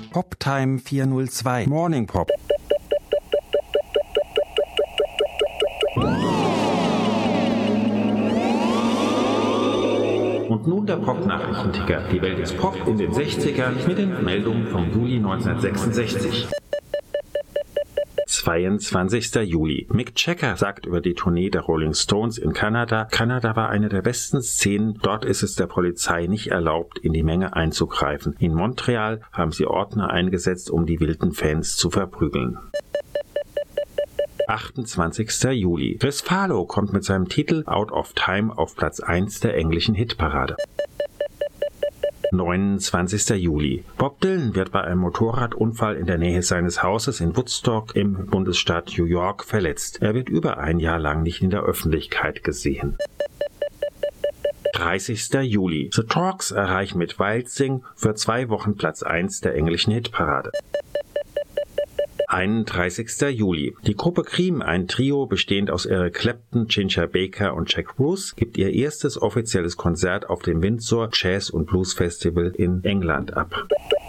Poptime 402 Morning Pop. Und nun der Pop-Nachrichtenticker. Die Welt ist Pop in den 60ern mit den Meldungen vom Juli 1966. 22. Juli. Mick Jagger sagt über die Tournee der Rolling Stones in Kanada: Kanada war eine der besten Szenen. Dort ist es der Polizei nicht erlaubt, in die Menge einzugreifen. In Montreal haben sie Ordner eingesetzt, um die wilden Fans zu verprügeln. 28. Juli. Chris Farlow kommt mit seinem Titel Out of Time auf Platz 1 der englischen Hitparade. 29. Juli. Bob Dylan wird bei einem Motorradunfall in der Nähe seines Hauses in Woodstock im Bundesstaat New York verletzt. Er wird über ein Jahr lang nicht in der Öffentlichkeit gesehen. 30. Juli. The Talks erreichen mit Wild Thing für 2 Wochen Platz 1 der englischen Hitparade. 31. Juli. Die Gruppe Cream, ein Trio bestehend aus Eric Clapton, Ginger Baker und Jack Bruce, gibt ihr erstes offizielles Konzert auf dem Windsor Jazz und Blues Festival in England ab.